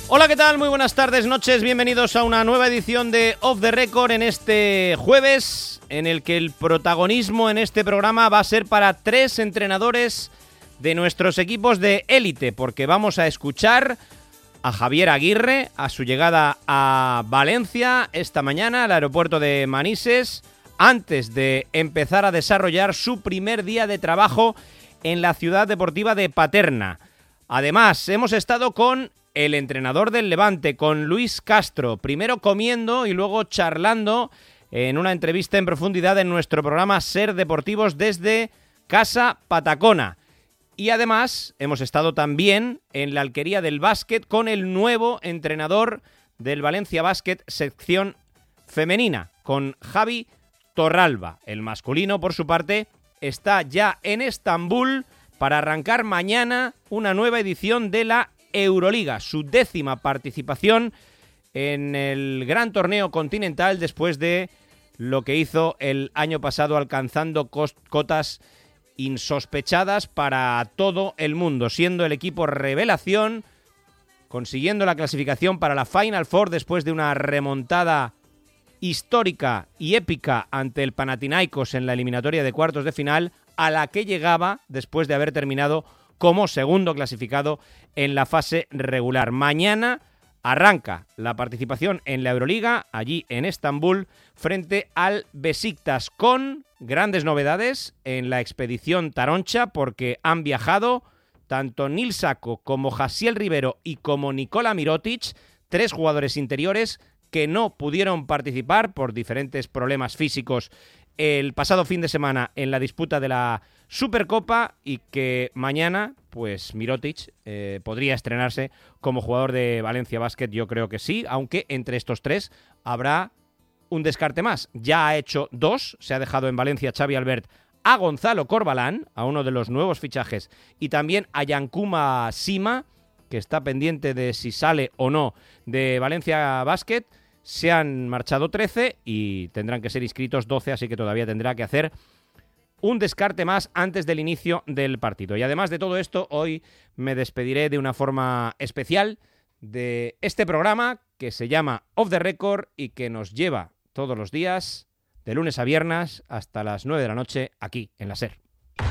Hola, ¿qué tal? Muy buenas tardes, noches, bienvenidos a una nueva edición de Off the Record en este jueves, en el que el protagonismo en este programa va a ser para 3 entrenadores de nuestros equipos de élite, porque vamos a escuchar a Javier Aguirre a su llegada a Valencia esta mañana al aeropuerto de Manises, antes de empezar a desarrollar su primer día de trabajo en la ciudad deportiva de Paterna. Además, hemos estado con el entrenador del Levante, con Luis Castro, primero comiendo y luego charlando en una entrevista en profundidad en nuestro programa Ser Deportivos desde Casa Patacona. Y además hemos estado también en la alquería del básquet con el nuevo entrenador del Valencia Básquet sección femenina, con Javi Torralba. El masculino, por su parte, está ya en Estambul para arrancar mañana una nueva edición de la Euroliga, su 10ª participación en el gran torneo continental después de lo que hizo el año pasado, alcanzando cotas insospechadas para todo el mundo, siendo el equipo revelación, consiguiendo la clasificación para la Final Four después de una remontada histórica y épica ante el Panathinaikos en la eliminatoria de cuartos de final, a la que llegaba después de haber terminado como segundo clasificado en la fase regular. Mañana arranca la participación en la Euroliga, allí en Estambul, frente al Besiktas, con grandes novedades en la expedición taroncha, porque han viajado tanto Nil Sacco como Jasiel Rivero y como Nikola Mirotic, 3 jugadores interiores que no pudieron participar por diferentes problemas físicos el pasado fin de semana en la disputa de la Supercopa, y que mañana, pues Mirotic podría estrenarse como jugador de Valencia Básquet. Yo creo que sí, aunque entre estos 3 habrá un descarte más. Ya ha hecho 2, se ha dejado en Valencia Xavi Albert a Gonzalo Corbalán, a uno de los nuevos fichajes, y también a Yankuma Sima, que está pendiente de si sale o no de Valencia Básquet. Se han marchado 13 y tendrán que ser inscritos 12, así que todavía tendrá que hacer un descarte más antes del inicio del partido. Y además de todo esto, hoy me despediré de una forma especial de este programa que se llama Off the Record y que nos lleva todos los días, de lunes a viernes, hasta las 9 de la noche, aquí en la SER.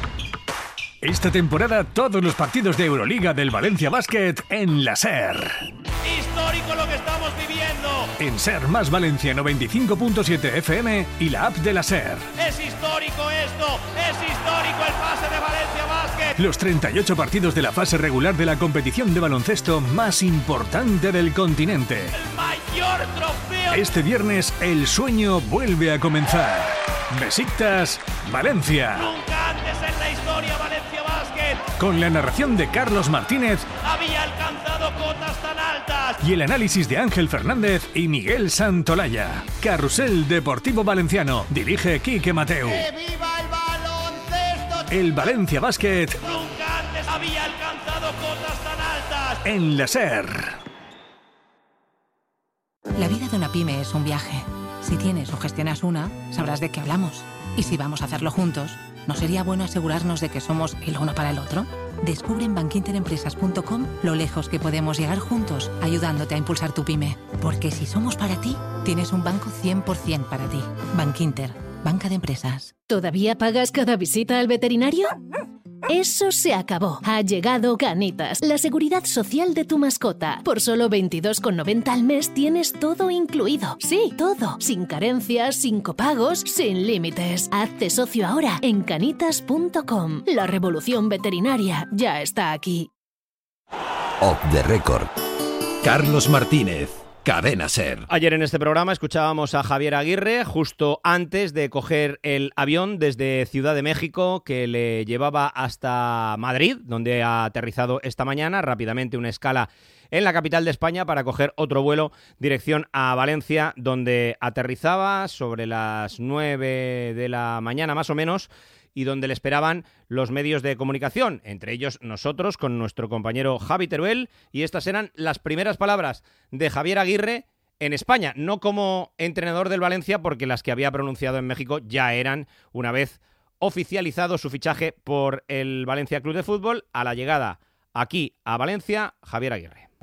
Esta temporada, todos los partidos de Euroliga del Valencia Básquet en la SER. Histórico lo que estamos viviendo. En SER más Valencia 95.7 FM y la app de la SER. Es histórico esto, es histórico el pase de Valencia Básquet. Los 38 partidos de la fase regular de la competición de baloncesto más importante del continente. El mayor trofeo. Este viernes el sueño vuelve a comenzar. Besiktas, Valencia. Nunca antes en la historia Valencia Básquet Con la narración de Carlos Martínez había alcanzado cotas tan altas. y el análisis de Ángel Fernández y Miguel Santolaya. Carrusel Deportivo Valenciano. Dirige Quique Mateu. ¡Que viva el baloncesto! El Valencia Básquet Nunca antes había alcanzado cotas tan altas. en la SER. La vida de una pyme es un viaje. Si tienes o gestionas una, sabrás de qué hablamos. Y si vamos a hacerlo juntos, ¿no sería bueno asegurarnos de que somos el uno para el otro? Descubre en bankinterempresas.com lo lejos que podemos llegar juntos, ayudándote a impulsar tu pyme. Porque si somos para ti, tienes un banco 100% para ti. Bankinter, banca de empresas. ¿Todavía pagas cada visita al veterinario? Eso se acabó. Ha llegado Canitas, la seguridad social de tu mascota. Por solo 22,90 al mes tienes todo incluido. Sí, todo. Sin carencias, sin copagos, sin límites. Hazte socio ahora en canitas.com. La revolución veterinaria ya está aquí. Off the Record. Carlos Martínez, Cadena SER. Ayer en este programa escuchábamos a Javier Aguirre justo antes de coger el avión desde Ciudad de México que le llevaba hasta Madrid, donde ha aterrizado esta mañana, rápidamente una escala en la capital de España para coger otro vuelo dirección a Valencia, donde aterrizaba sobre las 9 de la mañana más o menos, y donde le esperaban los medios de comunicación, entre ellos nosotros con nuestro compañero Javi Teruel, y estas eran las primeras palabras de Javier Aguirre en España, no como entrenador del Valencia, porque las que había pronunciado en México ya eran, una vez oficializado su fichaje por el Valencia Club de Fútbol, a la llegada aquí a Valencia, Javier Aguirre.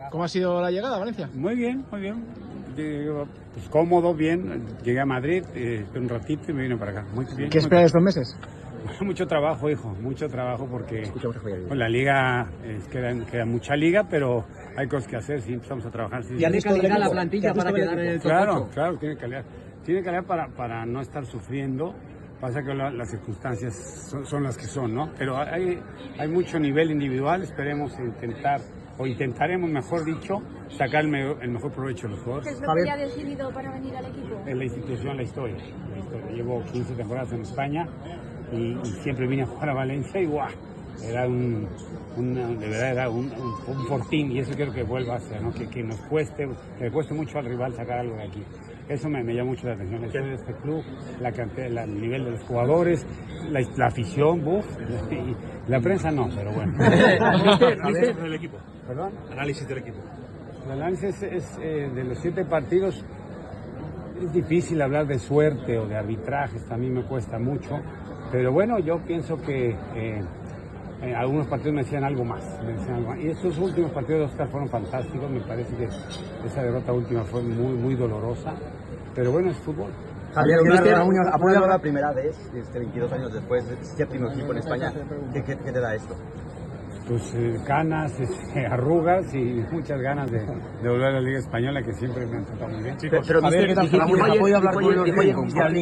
¿Cómo ha sido la llegada a Valencia? Muy bien, muy bien. Pues cómodo, bien. Llegué a Madrid, un ratito y me vine para acá. Muy bien. ¿Qué esperas de estos meses? Mucho trabajo, hijo, mucho trabajo porque con la liga queda mucha liga, pero hay cosas que hacer, sí, empezamos a trabajar. Sí. ¿Y han calidad la plantilla para quedar en el top 8? Claro, tiene calidad. Tiene calidad para no estar sufriendo. Pasa que las circunstancias son las que son, ¿no? Pero hay mucho nivel individual, esperemos intentaremos, mejor dicho, sacar el mejor provecho de los jugadores. ¿Qué es lo que te ha decidido para venir al equipo? En la institución, la historia. Llevo 15 temporadas en España y siempre vine a jugar a Valencia y ¡guau! Era de verdad era un fortín, y eso quiero que vuelva a ser, ¿no? Que le cueste mucho al rival sacar algo de aquí. Eso me llama mucho la atención, la historia de este club, el nivel de los jugadores, la afición, y la prensa no, pero bueno. ¿Análisis del equipo? ¿Perdón? Análisis del equipo. El análisis es de los 7 partidos. Es difícil hablar de suerte o de arbitrajes, también me cuesta mucho, pero bueno, yo pienso que algunos partidos me decían algo más. Y estos últimos partidos de Oscar fueron fantásticos, me parece que esa derrota última fue muy, muy dolorosa, pero bueno, es fútbol. Javier, ¿ha podido la primera vez, 22 años después, ser primer equipo en España? ¿Qué te da esto? Pues canas, arrugas y muchas ganas de volver a la Liga Española, que siempre me han tratado muy bien. Pero ¿ha podido hablar con los Lin,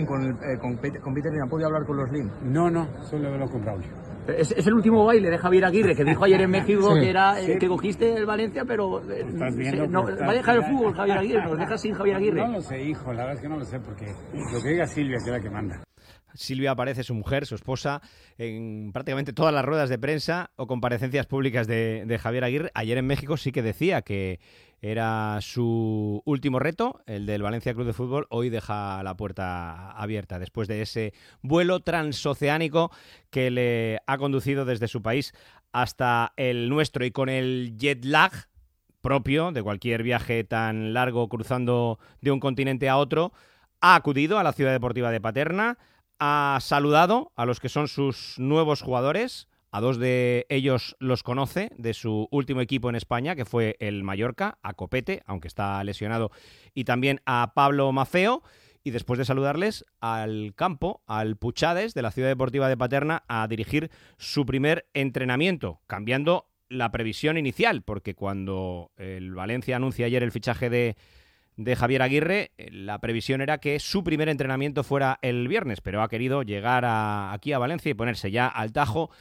con Peter Lin? ¿Ha podido hablar con los Lin? No, solo hablo con Braulio. Es el último baile de Javier Aguirre, que dijo ayer en México que cogiste el Valencia, pero va a dejar el fútbol Javier Aguirre, nos deja sin Javier Aguirre. No lo sé, hijo, la verdad es que no lo sé, porque lo que diga Silvia, que es la que manda. Silvia aparece, su mujer, su esposa, en prácticamente todas las ruedas de prensa o comparecencias públicas de Javier Aguirre. Ayer en México sí que decía que era su último reto, el del Valencia Club de Fútbol. Hoy deja la puerta abierta después de ese vuelo transoceánico que le ha conducido desde su país hasta el nuestro, y con el jet lag propio de cualquier viaje tan largo cruzando de un continente a otro, ha acudido a la Ciudad Deportiva de Paterna, ha saludado a los que son sus nuevos jugadores. A 2 de ellos los conoce de su último equipo en España, que fue el Mallorca, a Copete, aunque está lesionado, y también a Pablo Mafeo. Y después de saludarles, al campo, al Puchades de la Ciudad Deportiva de Paterna, a dirigir su primer entrenamiento, cambiando la previsión inicial, porque cuando el Valencia anuncia ayer el fichaje de Javier Aguirre, la previsión era que su primer entrenamiento fuera el viernes, pero ha querido llegar aquí a Valencia y ponerse ya al tajo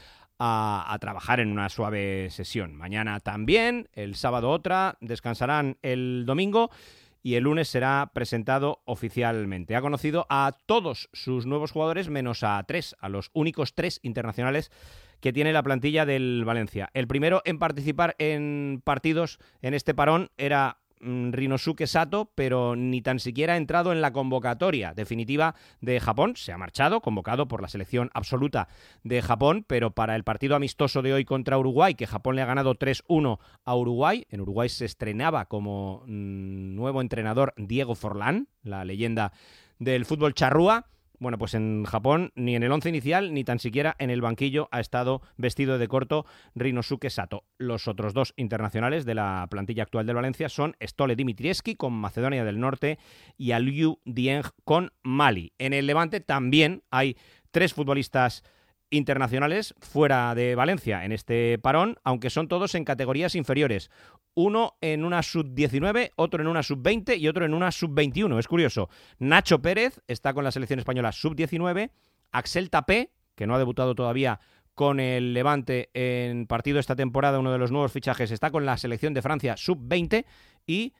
a trabajar en una suave sesión. Mañana también, el sábado otra, descansarán el domingo y el lunes será presentado oficialmente. Ha conocido a todos sus nuevos jugadores menos a 3, a los únicos 3 internacionales que tiene la plantilla del Valencia. El primero en participar en partidos en este parón era Rinosuke Sato, pero ni tan siquiera ha entrado en la convocatoria definitiva de Japón. Se ha marchado, convocado por la selección absoluta de Japón, pero para el partido amistoso de hoy contra Uruguay, que Japón le ha ganado 3-1 a Uruguay, en Uruguay se estrenaba como nuevo entrenador Diego Forlán, la leyenda del fútbol charrúa. Bueno, pues en Japón ni en el once inicial ni tan siquiera en el banquillo ha estado vestido de corto Rinosuke Sato. Los otros 2 internacionales de la plantilla actual del Valencia son Stole Dimitrievski con Macedonia del Norte y Aliou Dieng con Mali. En el Levante también hay 3 futbolistas internacionales fuera de Valencia en este parón, aunque son todos en categorías inferiores. Uno en una sub-19, otro en una sub-20 y otro en una sub-21. Es curioso. Nacho Pérez está con la selección española sub-19. Axel Tapé, que no ha debutado todavía con el Levante en partido esta temporada, uno de los nuevos fichajes, está con la selección de Francia sub-20. Y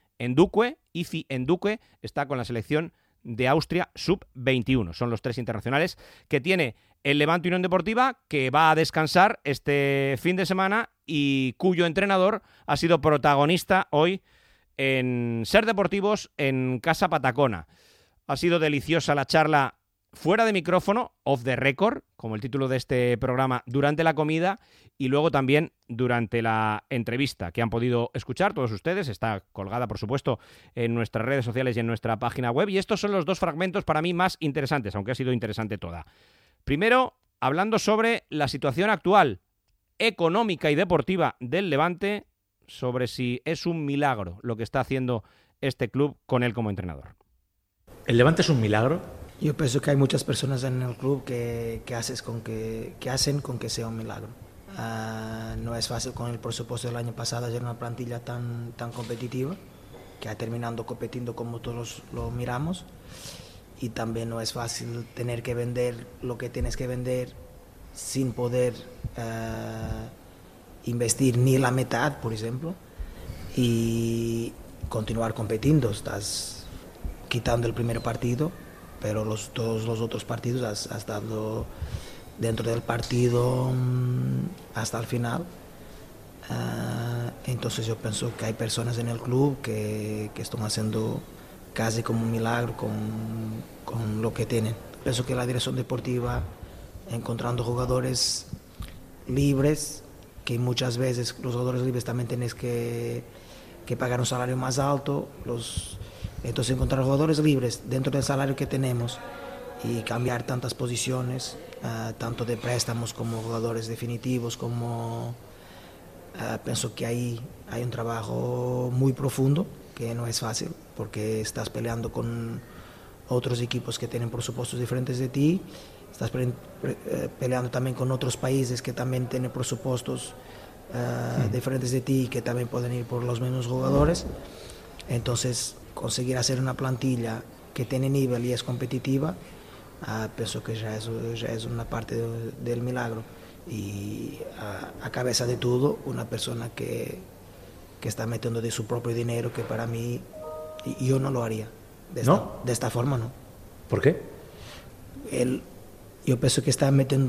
Ifi Enduque, está con la selección de Austria sub-21. Son los 3 internacionales que tiene el Levante Unión Deportiva, que va a descansar este fin de semana y cuyo entrenador ha sido protagonista hoy en Ser Deportivos en Casa Patacona. Ha sido deliciosa la charla fuera de micrófono, off the record, como el título de este programa, durante la comida y luego también durante la entrevista que han podido escuchar todos ustedes. Está colgada, por supuesto, en nuestras redes sociales y en nuestra página web. Y estos son los 2 fragmentos para mí más interesantes, aunque ha sido interesante toda. Primero, hablando sobre la situación actual económica y deportiva del Levante, sobre si es un milagro lo que está haciendo este club con él como entrenador. ¿El Levante es un milagro? Yo pienso que hay muchas personas en el club que hacen con que sea un milagro. No es fácil con el presupuesto del año pasado hacer una plantilla tan competitiva, que ha terminado competiendo como todos lo miramos, y también no es fácil tener que vender lo que tienes que vender sin poder investir ni la mitad, por ejemplo, y continuar competiendo. Estás quitando el primer partido, pero todos los otros partidos has dado dentro del partido hasta el final. Entonces yo pienso que hay personas en el club que están haciendo casi como un milagro con lo que tienen. Pienso que la dirección deportiva, encontrando jugadores libres, que muchas veces los jugadores libres también tienes que pagar un salario más alto, entonces encontrar jugadores libres dentro del salario que tenemos y cambiar tantas posiciones, tanto de préstamos como jugadores definitivos, pienso que ahí hay un trabajo muy profundo, que no es fácil, porque estás peleando con otros equipos que tienen presupuestos diferentes de ti, estás peleando también con otros países que también tienen presupuestos diferentes de ti, que también pueden ir por los mismos jugadores. Entonces conseguir hacer una plantilla que tiene nivel y es competitiva, pienso que ya es una parte del milagro. Y a cabeza de todo, una persona que está metiendo de su propio dinero, que para mí, yo no lo haría. De esta forma no. ¿Por qué? Yo pienso que está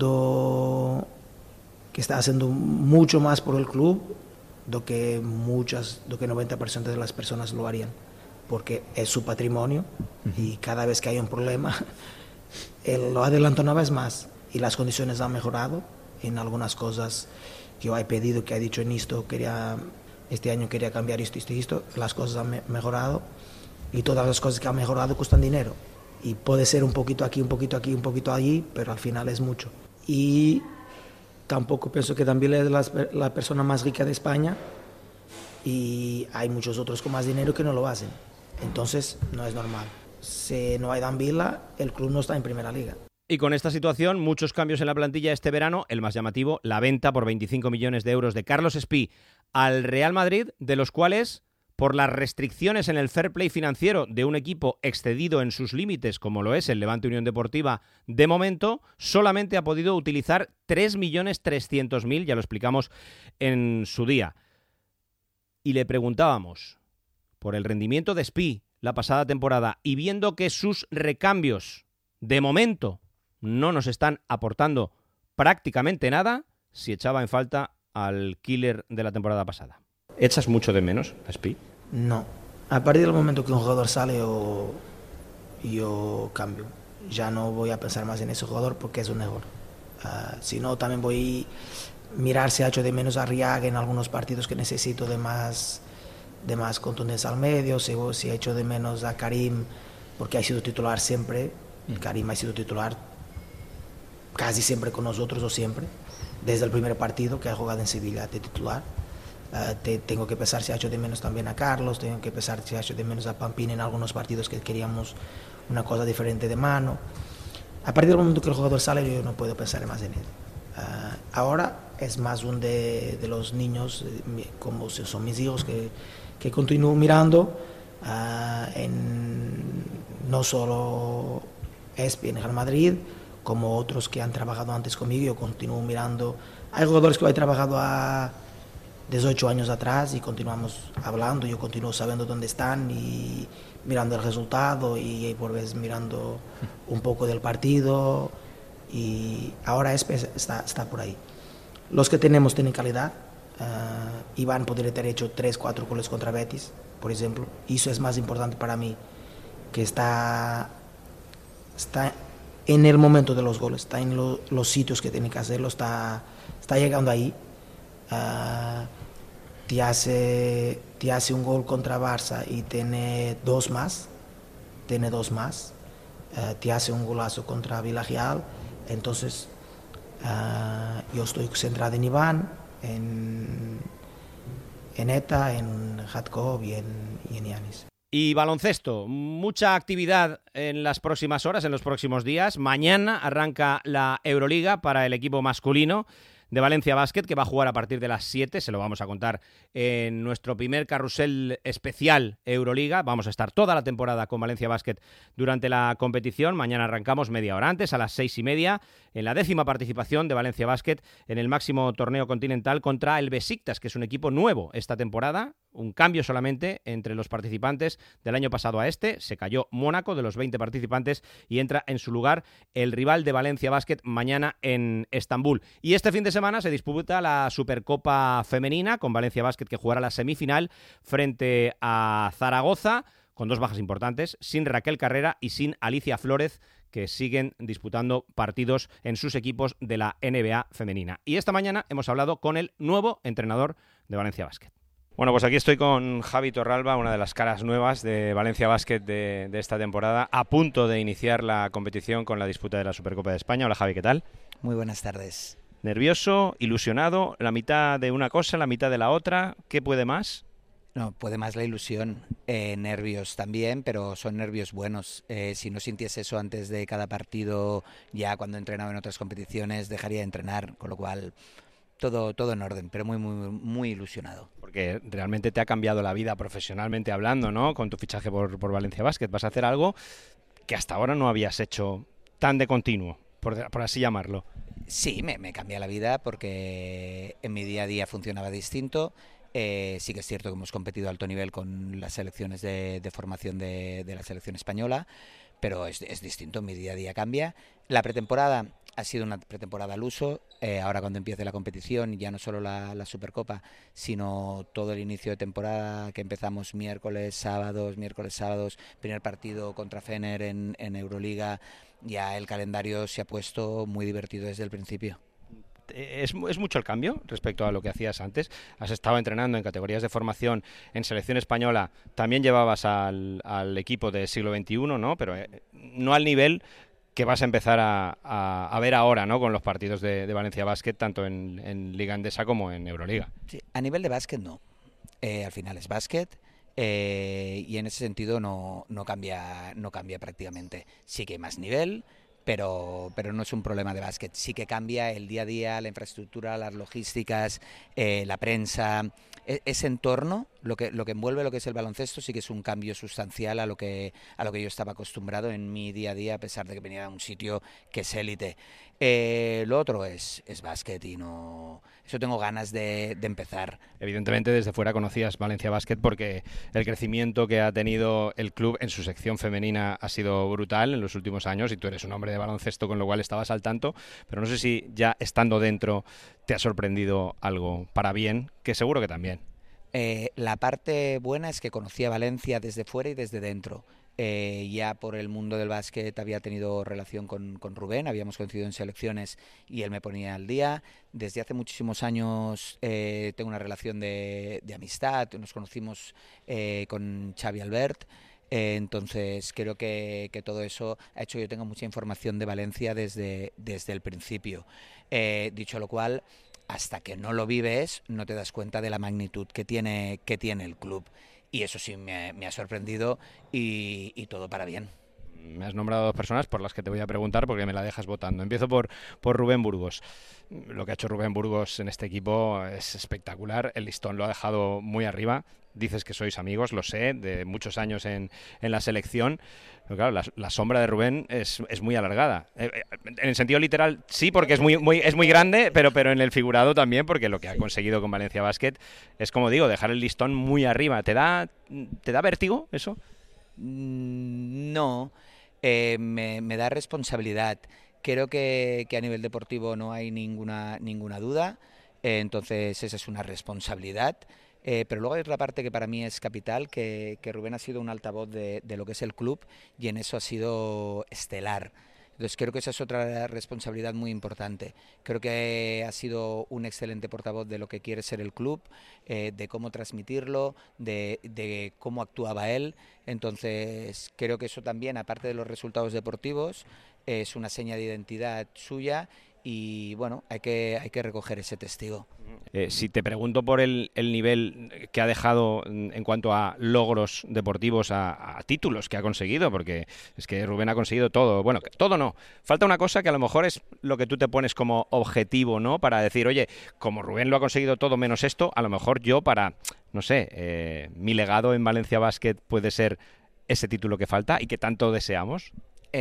haciendo mucho más por el club do que 90% de las personas lo harían, porque es su patrimonio y cada vez que hay un problema, él lo adelanta una vez más y las condiciones han mejorado. En algunas cosas que yo he pedido, que he dicho en esto, este año quería cambiar esto, las cosas han mejorado, y todas las cosas que han mejorado cuestan dinero, y puede ser un poquito aquí, un poquito aquí, un poquito allí, pero al final es mucho. Y tampoco pienso que también es la persona más rica de España, y hay muchos otros con más dinero que no lo hacen, entonces no es normal. Si no hay Dambila, el club no está en primera liga. Y con esta situación, muchos cambios en la plantilla este verano. El más llamativo, la venta por 25 millones de euros de Carlos Espí al Real Madrid, de los cuales, por las restricciones en el fair play financiero de un equipo excedido en sus límites, como lo es el Levante Unión Deportiva, de momento solamente ha podido utilizar 3.300.000, ya lo explicamos en su día. Y le preguntábamos por el rendimiento de Espí la pasada temporada, y viendo que sus recambios, de momento, no nos están aportando prácticamente nada, si echaba en falta al killer de la temporada pasada. ¿Echas mucho de menos a Espí? No. A partir del momento que un jugador sale, yo cambio. Ya no voy a pensar más en ese jugador porque es un error. Si no, también voy a mirar si ha hecho de menos a Riaga en algunos partidos que necesito de más contundencia al medio, si ha hecho de menos a Karim, porque ha sido titular siempre. Karim ha sido titular casi siempre con nosotros, o siempre, desde el primer partido que ha jugado en Sevilla de titular. Tengo que pensar si ha hecho de menos también a Carlos, tengo que pensar si ha hecho de menos a Pampín en algunos partidos que queríamos una cosa diferente de mano. A partir del momento que el jugador sale, yo no puedo pensar más en él. Ahora es más un de los niños, como son mis hijos, que continúo mirando, no solo Espí en el Real Madrid, como otros que han trabajado antes conmigo. Yo continúo mirando. Hay jugadores que he trabajado 18 años atrás y continuamos hablando. Yo continúo sabiendo dónde están y mirando el resultado, y por vez mirando un poco del partido, y ahora está por ahí. Los que tenemos tienen calidad. Iván podría haber hecho 3-4 goles contra Betis, por ejemplo, y eso es más importante para mí, que está en el momento de los goles, está en los sitios que tiene que hacerlo, está llegando ahí. Te hace un gol contra Barça y tiene dos más, te hace un golazo contra Villarreal. Entonces yo estoy centrado en Iván, en ETA, en Hatkov y en Yanis. Y baloncesto, mucha actividad en las próximas horas, en los próximos días. Mañana arranca la Euroliga para el equipo masculino de Valencia Basket, que va a jugar a partir de las 7, se lo vamos a contar en nuestro primer carrusel especial Euroliga. Vamos a estar toda la temporada con Valencia Basket durante la competición. Mañana arrancamos media hora antes, a las 6:30, en la 10ª participación de Valencia Basket en el máximo torneo continental contra el Besiktas, que es un equipo nuevo esta temporada. Un cambio solamente entre los participantes del año pasado a este. Se cayó Mónaco de los 20 participantes y entra en su lugar el rival de Valencia Basket mañana en Estambul. Y este fin de semana se disputa la Supercopa Femenina con Valencia Basket, que jugará la semifinal frente a Zaragoza, con 2 bajas importantes, sin Raquel Carrera y sin Alicia Flórez, que siguen disputando partidos en sus equipos de la NBA femenina. Y esta mañana hemos hablado con el nuevo entrenador de Valencia Basket. Bueno, pues aquí estoy con Javi Torralba, una de las caras nuevas de Valencia Basket de esta temporada, a punto de iniciar la competición con la disputa de la Supercopa de España. Hola Javi, ¿qué tal? Muy buenas tardes. ¿Nervioso, ilusionado, la mitad de una cosa, la mitad de la otra? ¿Qué puede más? No, puede más la ilusión, nervios también, pero son nervios buenos. Si no sintiese eso antes de cada partido, ya cuando he entrenado en otras competiciones, dejaría de entrenar, con lo cual todo en orden, pero muy ilusionado. Porque realmente te ha cambiado la vida profesionalmente hablando, ¿no? Con tu fichaje por Valencia Basket. Vas a hacer algo que hasta ahora no habías hecho tan de continuo, por así llamarlo. Sí, me cambia la vida porque en mi día a día funcionaba distinto. Sí que es cierto que hemos competido a alto nivel con las selecciones de formación de la selección española, pero es distinto, mi día a día cambia. La pretemporada ha sido una pretemporada al uso. Ahora cuando empiece la competición, ya no solo la Supercopa, sino todo el inicio de temporada, que empezamos miércoles, sábados, primer partido contra Fener en Euroliga, ya el calendario se ha puesto muy divertido desde el principio. ¿Es mucho el cambio respecto a lo que hacías antes? Has estado entrenando en categorías de formación en selección española, también llevabas al equipo de siglo XXI, ¿no? Pero no al nivel que vas a empezar a ver ahora, ¿no? Con los partidos de Valencia Basket, tanto en Liga Endesa como en Euroliga. Sí, a nivel de básquet no. Al final es básquet. Y en ese sentido no cambia prácticamente. Sí que hay más nivel, pero no es un problema de básquet. Sí que cambia el día a día, la infraestructura, las logísticas, la prensa, ese entorno, lo que envuelve lo que es el baloncesto, sí que es un cambio sustancial a lo que yo estaba acostumbrado en mi día a día, a pesar de que venía de un sitio que es élite. Lo otro es básquet y no... Eso tengo ganas de empezar. Evidentemente desde fuera conocías Valencia Basket porque el crecimiento que ha tenido el club en su sección femenina ha sido brutal en los últimos años y tú eres un hombre de baloncesto, con lo cual estabas al tanto, pero no sé si ya estando dentro te ha sorprendido algo para bien, que seguro que también. La parte buena es que conocía Valencia desde fuera y desde dentro. Ya por el mundo del básquet había tenido relación con Rubén, habíamos coincidido en selecciones y él me ponía al día. Desde hace muchísimos años tengo una relación de amistad, nos conocimos con Xavi Albert. Entonces creo que todo eso ha hecho que yo tenga mucha información de Valencia desde el principio. Dicho lo cual, hasta que no lo vives no te das cuenta de la magnitud que tiene el club. Y eso sí me ha sorprendido y todo para bien. Me has nombrado 2 personas por las que te voy a preguntar porque me la dejas votando. Empiezo por Rubén Burgos. Lo que ha hecho Rubén Burgos en este equipo es espectacular. El listón lo ha dejado muy arriba. Dices que sois amigos, lo sé, de muchos años en la selección. Pero claro, la sombra de Rubén es muy alargada. En el sentido literal sí, porque es muy grande, pero en el figurado también, porque lo que ha conseguido con Valencia Basket es, como digo, dejar el listón muy arriba. ¿Te da vértigo eso? No, me da responsabilidad. Creo que a nivel deportivo no hay ninguna duda, entonces esa es una responsabilidad. Pero luego hay otra parte que para mí es capital, que Rubén ha sido un altavoz de lo que es el club y en eso ha sido estelar. Entonces creo que esa es otra responsabilidad muy importante. Creo que ha sido un excelente portavoz de lo que quiere ser el club, de cómo transmitirlo, de cómo actuaba él. Entonces creo que eso también, aparte de los resultados deportivos, es una seña de identidad suya y bueno, hay que recoger ese testigo. Si te pregunto por el nivel que ha dejado en cuanto a logros deportivos, a títulos que ha conseguido, porque es que Rubén ha conseguido todo. Bueno, todo no. Falta una cosa que a lo mejor es lo que tú te pones como objetivo, ¿no? Para decir, oye, como Rubén lo ha conseguido todo menos esto, a lo mejor yo no sé, mi legado en Valencia Basket puede ser ese título que falta y que tanto deseamos.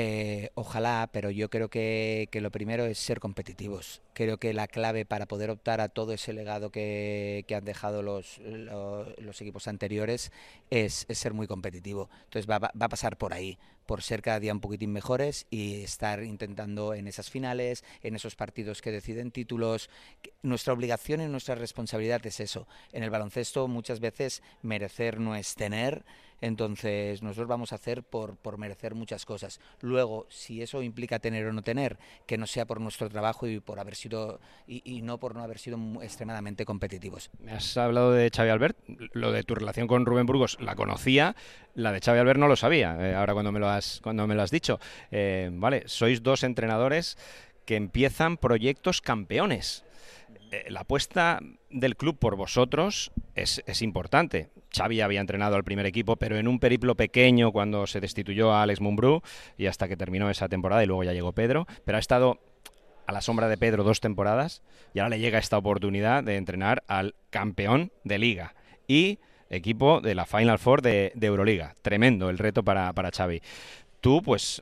Ojalá, pero yo creo que lo primero es ser competitivos. Creo que la clave para poder optar a todo ese legado que han dejado los equipos anteriores es ser muy competitivo. Entonces va a pasar por ahí, por ser cada día un poquitín mejores y estar intentando en esas finales, en esos partidos que deciden títulos. Nuestra obligación y nuestra responsabilidad es eso. En el baloncesto muchas veces merecer no es tener. Entonces nosotros vamos a hacer por merecer muchas cosas. Luego, si eso implica tener o no tener, que no sea por nuestro trabajo y por haber sido y no por no haber sido extremadamente competitivos. Me has hablado de Xavi Albert. Lo de tu relación con Rubén Burgos la conocía, la de Xavi Albert no lo sabía. Ahora cuando me lo has dicho, vale, sois dos entrenadores que empiezan proyectos campeones. La apuesta del club por vosotros es importante. Xavi había entrenado al primer equipo, pero en un periplo pequeño cuando se destituyó a Alex Mumbrú y hasta que terminó esa temporada y luego ya llegó Pedro, pero ha estado a la sombra de Pedro 2 temporadas y ahora le llega esta oportunidad de entrenar al campeón de Liga y equipo de la Final Four de Euroliga. Tremendo el reto para Xavi. Tú, pues,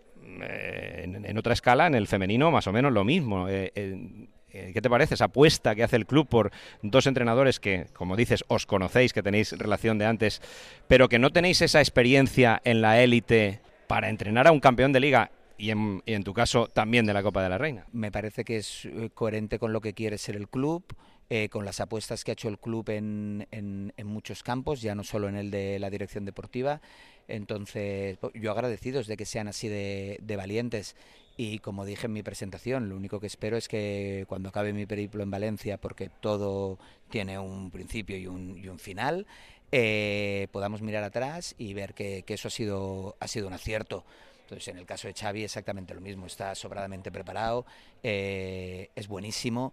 en otra escala, en el femenino, más o menos lo mismo. ¿Qué te parece esa apuesta que hace el club por dos entrenadores que, como dices, os conocéis, que tenéis relación de antes, pero que no tenéis esa experiencia en la élite para entrenar a un campeón de Liga y en tu caso también de la Copa de la Reina? Me parece que es coherente con lo que quiere ser el club, con las apuestas que ha hecho el club en muchos campos, ya no solo en el de la dirección deportiva. Entonces, yo agradecidos de que sean así de valientes. Y como dije en mi presentación, lo único que espero es que cuando acabe mi periplo en Valencia, porque todo tiene un principio y un final, podamos mirar atrás y ver que eso ha sido un acierto. Entonces, en el caso de Xavi, exactamente lo mismo. Está sobradamente preparado, es buenísimo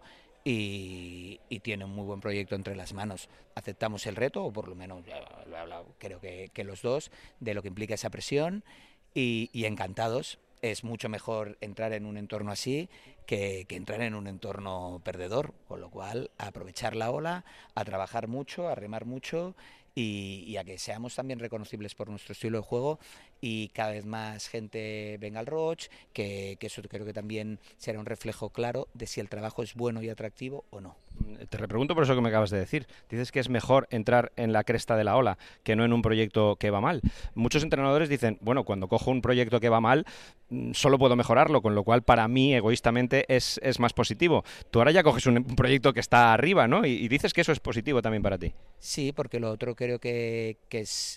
y tiene un muy buen proyecto entre las manos. Aceptamos el reto, o por lo menos lo he hablado, creo que los dos, de lo que implica esa presión y encantados. Es mucho mejor entrar en un entorno así que entrar en un entorno perdedor, con lo cual a aprovechar la ola, a trabajar mucho, a remar mucho y a que seamos también reconocibles por nuestro estilo de juego y cada vez más gente venga al Roig, que eso creo que también será un reflejo claro de si el trabajo es bueno y atractivo o no. Te repregunto por eso que me acabas de decir. Dices que es mejor entrar en la cresta de la ola que no en un proyecto que va mal. Muchos entrenadores dicen, bueno, cuando cojo un proyecto que va mal, solo puedo mejorarlo, con lo cual para mí, egoístamente, es más positivo. Tú ahora ya coges un proyecto que está arriba, ¿no? Y dices que eso es positivo también para ti. Sí, porque lo otro creo que es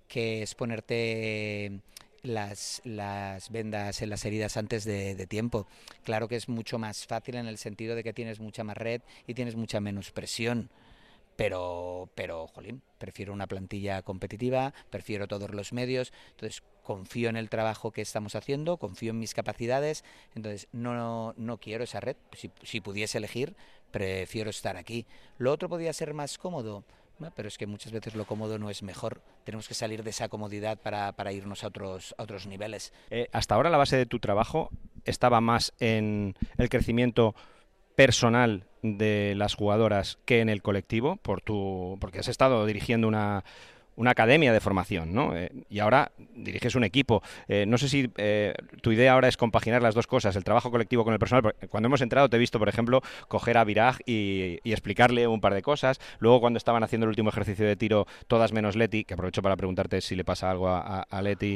ponerte las vendas en las heridas antes de tiempo. Claro que es mucho más fácil en el sentido de que tienes mucha más red y tienes mucha menos presión, pero jolín, prefiero una plantilla competitiva, prefiero todos los medios, entonces confío en el trabajo que estamos haciendo, confío en mis capacidades, entonces no quiero esa red. Si pudiese elegir, prefiero estar aquí. Lo otro podría ser más cómodo, pero es que muchas veces lo cómodo no es mejor. Tenemos que salir de esa comodidad para irnos a otros niveles. Hasta ahora la base de tu trabajo estaba más en el crecimiento personal de las jugadoras que en el colectivo, porque has estado dirigiendo una academia de formación, ¿no? Y ahora diriges un equipo. No sé si tu idea ahora es compaginar las dos cosas, el trabajo colectivo con el personal. Cuando hemos entrado te he visto, por ejemplo, coger a Viraj y explicarle un par de cosas. Luego, cuando estaban haciendo el último ejercicio de tiro, todas menos Leti, que aprovecho para preguntarte si le pasa algo a Leti.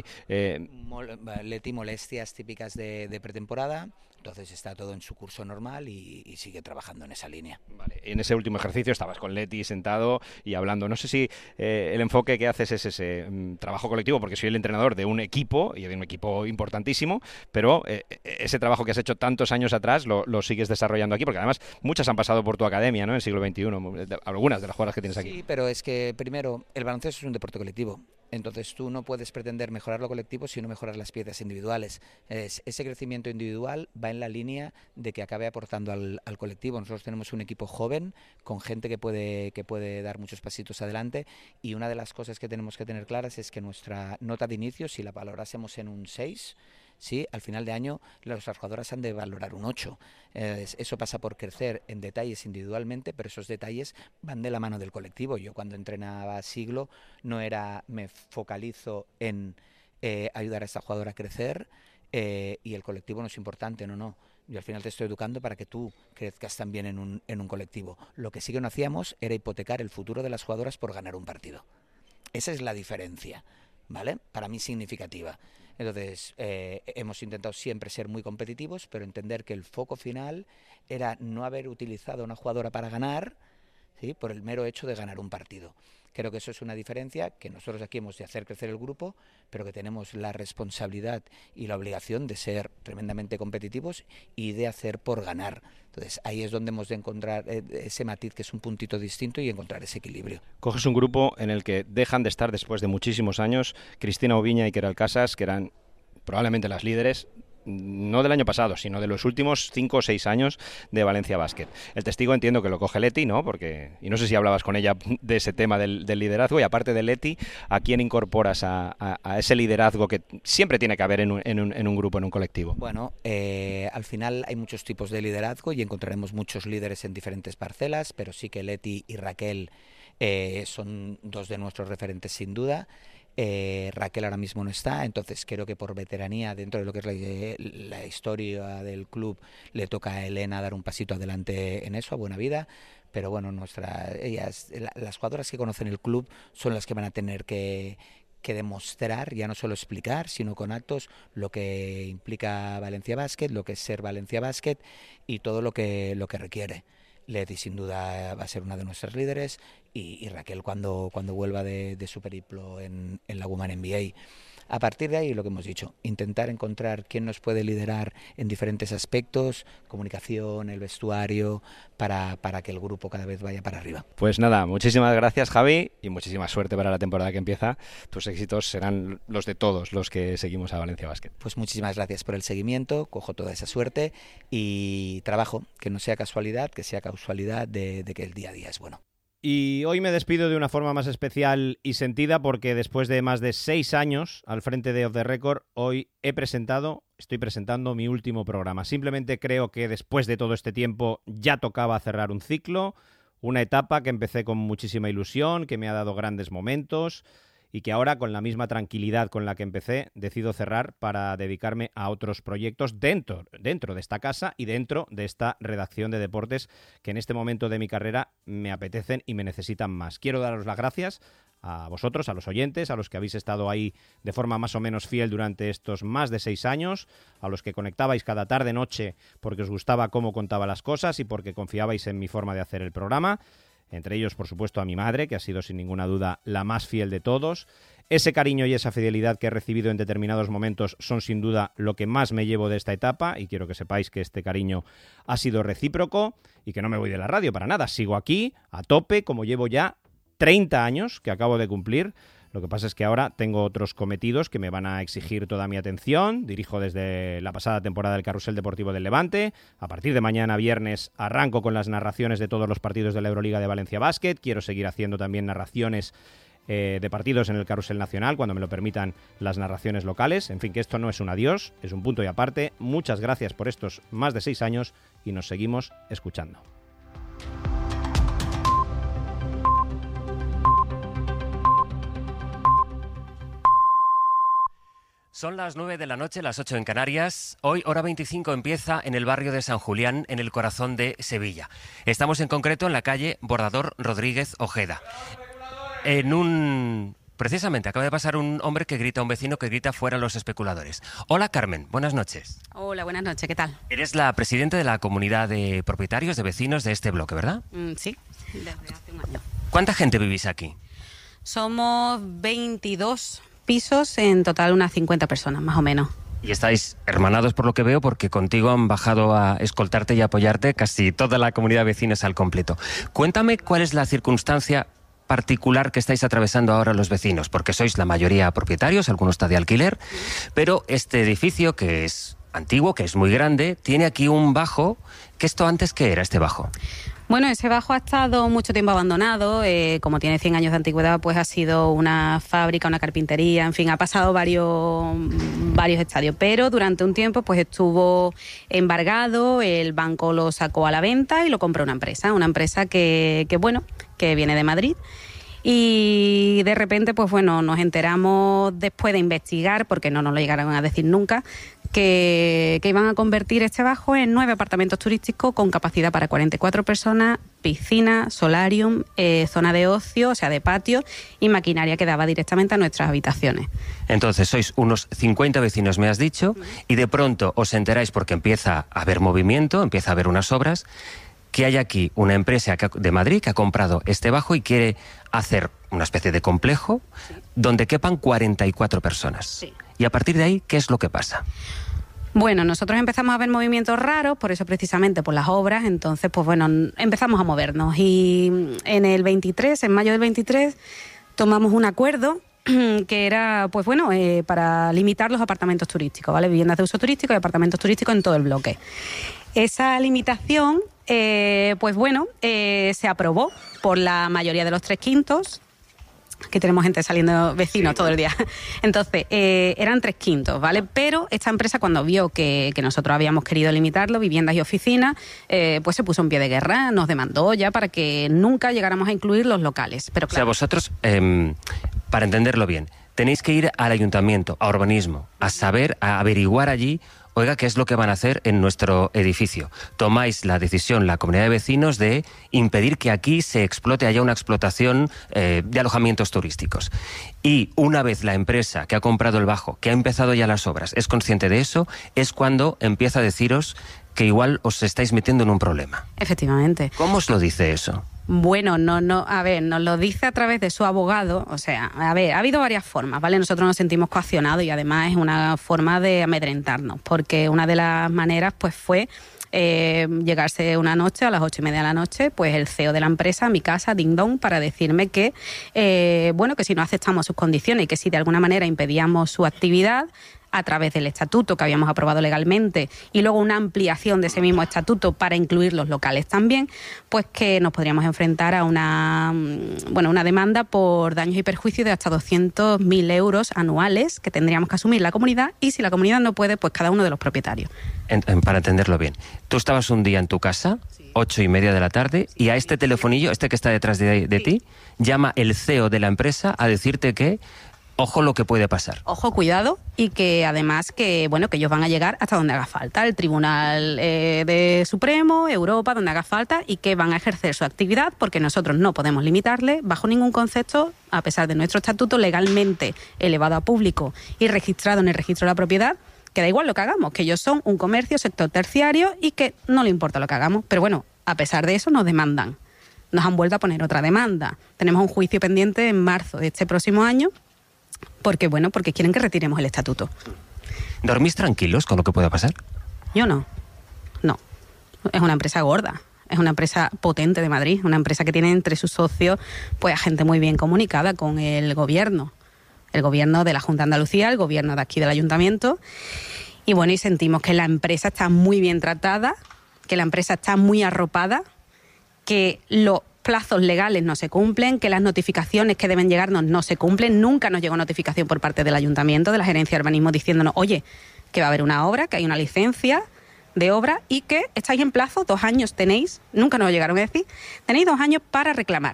Leti, molestias típicas de pretemporada. Entonces está todo en su curso normal y sigue trabajando en esa línea. Vale. En ese último ejercicio estabas con Leti sentado y hablando. No sé si el enfoque que haces es ese trabajo colectivo, porque soy el entrenador de un equipo y de un equipo importantísimo, pero ese trabajo que has hecho tantos años atrás lo sigues desarrollando aquí, porque además muchas han pasado por tu academia, ¿no? En el siglo XXI, algunas de las jugadoras que tienes aquí. Sí, pero es que primero el baloncesto es un deporte colectivo. Entonces tú no puedes pretender mejorar lo colectivo si no mejoras las piezas individuales. Ese crecimiento individual va en la línea de que acabe aportando al colectivo. Nosotros tenemos un equipo joven con gente que puede dar muchos pasitos adelante, y una de las cosas que tenemos que tener claras es que nuestra nota de inicio, si la valorásemos en un 6, sí, al final de año las jugadoras han de valorar un 8. Eso pasa por crecer en detalles individualmente, pero esos detalles van de la mano del colectivo. Yo cuando entrenaba Siglo no era me focalizo en ayudar a esta jugadora a crecer y el colectivo no es importante, no. Yo al final te estoy educando para que tú crezcas también en un colectivo. Lo que sí que no hacíamos era hipotecar el futuro de las jugadoras por ganar un partido. Esa es la diferencia, ¿vale? Para mí significativa. Entonces, hemos intentado siempre ser muy competitivos, pero entender que el foco final era no haber utilizado a una jugadora para ganar, ¿sí?, por el mero hecho de ganar un partido. Creo que eso es una diferencia que nosotros aquí hemos de hacer crecer el grupo, pero que tenemos la responsabilidad y la obligación de ser tremendamente competitivos y de hacer por ganar. Entonces ahí es donde hemos de encontrar ese matiz que es un puntito distinto y encontrar ese equilibrio. Coges un grupo en el que dejan de estar después de muchísimos años Cristina Oviña y Queralt Casas, que eran probablemente las líderes, no del año pasado, sino de los últimos 5 o 6 años de Valencia Basket. El testigo entiendo que lo coge Leti, ¿no? Y no sé si hablabas con ella de ese tema del liderazgo, y aparte de Leti, ¿a quién incorporas a ese liderazgo que siempre tiene que haber en un grupo, en un colectivo? Bueno, al final hay muchos tipos de liderazgo y encontraremos muchos líderes en diferentes parcelas, pero sí que Leti y Raquel son dos de nuestros referentes sin duda. Raquel ahora mismo no está, entonces creo que por veteranía dentro de lo que es la historia del club le toca a Elena dar un pasito adelante en eso, a buena vida, pero bueno, las jugadoras que conocen el club son las que van a tener que demostrar, ya no solo explicar, sino con actos, lo que implica Valencia Basket, lo que es ser Valencia Basket y todo lo que requiere. Leti sin duda va a ser una de nuestras líderes y Raquel cuando vuelva de su periplo en la Women NBA. A partir de ahí, lo que hemos dicho, intentar encontrar quién nos puede liderar en diferentes aspectos, comunicación, el vestuario, para que el grupo cada vez vaya para arriba. Pues nada, muchísimas gracias, Javi, y muchísima suerte para la temporada que empieza. Tus éxitos serán los de todos los que seguimos a Valencia Basket. Pues muchísimas gracias por el seguimiento, cojo toda esa suerte y trabajo, que no sea casualidad, que sea causalidad de que el día a día es bueno. Y hoy me despido de una forma más especial y sentida porque después de más de 6 años al frente de Off the Record, hoy estoy presentando mi último programa. Simplemente creo que después de todo este tiempo ya tocaba cerrar un ciclo, una etapa que empecé con muchísima ilusión, que me ha dado grandes momentos y que ahora, con la misma tranquilidad con la que empecé, decido cerrar para dedicarme a otros proyectos dentro de esta casa y dentro de esta redacción de deportes que en este momento de mi carrera me apetecen y me necesitan más. Quiero daros las gracias a vosotros, a los oyentes, a los que habéis estado ahí de forma más o menos fiel durante estos más de 6 años, a los que conectabais cada tarde-noche porque os gustaba cómo contaba las cosas y porque confiabais en mi forma de hacer el programa. Entre ellos, por supuesto, a mi madre, que ha sido sin ninguna duda la más fiel de todos. Ese cariño y esa fidelidad que he recibido en determinados momentos son sin duda lo que más me llevo de esta etapa, y quiero que sepáis que este cariño ha sido recíproco y que no me voy de la radio para nada. Sigo aquí a tope, como llevo ya 30 años que acabo de cumplir. Lo que pasa es que ahora tengo otros cometidos que me van a exigir toda mi atención. Dirijo desde la pasada temporada del Carrusel Deportivo del Levante. A partir de mañana, viernes, arranco con las narraciones de todos los partidos de la Euroliga de Valencia Basket. Quiero seguir haciendo también narraciones de partidos en el Carrusel Nacional, cuando me lo permitan las narraciones locales. En fin, que esto no es un adiós, es un punto y aparte. Muchas gracias por estos más de 6 años y nos seguimos escuchando. Son las 9 de la noche, las 8 en Canarias. Hoy, hora 25, empieza en el barrio de San Julián, en el corazón de Sevilla. Estamos en concreto en la calle Bordador Rodríguez Ojeda. Precisamente, acaba de pasar un hombre que grita, un vecino que grita fuera los especuladores. Hola, Carmen, buenas noches. Hola, buenas noches, ¿qué tal? Eres la presidenta de la comunidad de propietarios, de vecinos de este bloque, ¿verdad? Sí, desde hace un año. ¿Cuánta gente vivís aquí? Somos 22 pisos, en total unas 50 personas, más o menos. Y estáis hermanados por lo que veo, porque contigo han bajado a escoltarte y apoyarte casi toda la comunidad de vecinos al completo. Cuéntame cuál es la circunstancia particular que estáis atravesando ahora los vecinos? Porque sois la mayoría propietarios, alguno está de alquiler, pero este edificio, que es antiguo, que es muy grande, tiene aquí un bajo, que esto antes, ¿qué era este bajo? Bueno, ese bajo ha estado mucho tiempo abandonado, como tiene 100 años de antigüedad, pues ha sido una fábrica, una carpintería, en fin, ha pasado varios estadios, pero durante un tiempo pues estuvo embargado, el banco lo sacó a la venta y lo compró una empresa que viene de Madrid. Y de repente, pues bueno, nos enteramos después de investigar, porque no nos lo llegaron a decir nunca, que iban a convertir este bajo en 9 apartamentos turísticos con capacidad para 44 personas, piscina, solarium, zona de ocio, o sea, de patio, y maquinaria que daba directamente a nuestras habitaciones. Entonces, sois unos 50 vecinos, me has dicho, y de pronto os enteráis, porque empieza a haber movimiento, empieza a haber unas obras, que hay aquí una empresa de Madrid que ha comprado este bajo y quiere hacer una especie de complejo donde quepan 44 personas. Sí. Y a partir de ahí, ¿qué es lo que pasa? Bueno, nosotros empezamos a ver movimientos raros, por eso precisamente por las obras, entonces pues bueno, empezamos a movernos y en mayo del 23, tomamos un acuerdo que era, pues bueno, para limitar los apartamentos turísticos, ¿vale? Viviendas de uso turístico y apartamentos turísticos en todo el bloque. Esa limitación, pues bueno, se aprobó por la mayoría de los 3/5. Aquí tenemos gente saliendo, vecinos, todo el día. Entonces, eran 3/5, ¿vale? Pero esta empresa, cuando vio que nosotros habíamos querido limitarlo, viviendas y oficinas, pues se puso en pie de guerra, nos demandó ya para que nunca llegáramos a incluir los locales. Pero claro, o sea, vosotros, para entenderlo bien, tenéis que ir al ayuntamiento, a urbanismo, a saber, a averiguar allí, oiga, ¿qué es lo que van a hacer en nuestro edificio? Tomáis la decisión, la comunidad de vecinos, de impedir que aquí se explote, haya una explotación de alojamientos turísticos. Y una vez la empresa que ha comprado el bajo, que ha empezado ya las obras, es consciente de eso, es cuando empieza a deciros que igual os estáis metiendo en un problema. Efectivamente. ¿Cómo os lo dice eso? Bueno, a ver, nos lo dice a través de su abogado, o sea, a ver, ha habido varias formas, ¿vale? Nosotros nos sentimos coaccionados y además es una forma de amedrentarnos, porque una de las maneras, pues fue llegarse una noche, a las 8:30 de la noche, pues el CEO de la empresa a mi casa, ding dong, para decirme que, que si no aceptamos sus condiciones y que si de alguna manera impedíamos su actividad, a través del estatuto que habíamos aprobado legalmente y luego una ampliación de ese mismo estatuto para incluir los locales también, pues que nos podríamos enfrentar a una demanda por daños y perjuicios de hasta 200.000 euros anuales que tendríamos que asumir la comunidad, y si la comunidad no puede, pues cada uno de los propietarios. Para entenderlo bien, tú estabas un día en tu casa, 8:30 de la tarde, y a este telefonillo, este que está detrás de ti, llama el CEO de la empresa a decirte que ojo lo que puede pasar. Ojo, cuidado, y que además que ellos van a llegar hasta donde haga falta, el Tribunal de Supremo, Europa, donde haga falta, y que van a ejercer su actividad porque nosotros no podemos limitarle bajo ningún concepto, a pesar de nuestro estatuto legalmente elevado a público y registrado en el registro de la propiedad, que da igual lo que hagamos, que ellos son un comercio, sector terciario, y que no le importa lo que hagamos. Pero bueno, a pesar de eso nos demandan. Nos han vuelto a poner otra demanda. Tenemos un juicio pendiente en marzo de este próximo año, porque quieren que retiremos el estatuto. ¿Dormís tranquilos con lo que pueda pasar? Yo no. No. Es una empresa gorda. Es una empresa potente de Madrid. Una empresa que tiene entre sus socios pues a gente muy bien comunicada con el gobierno. El gobierno de la Junta de Andalucía, el gobierno de aquí del Ayuntamiento. Y bueno, y sentimos que la empresa está muy bien tratada, que la empresa está muy arropada, que los plazos legales no se cumplen, que las notificaciones que deben llegarnos no se cumplen. Nunca nos llegó notificación por parte del Ayuntamiento, de la Gerencia de Urbanismo, diciéndonos, oye, que va a haber una obra, que hay una licencia de obra y que estáis en plazo, 2 años tenéis, nunca nos lo llegaron a decir, tenéis 2 años para reclamar.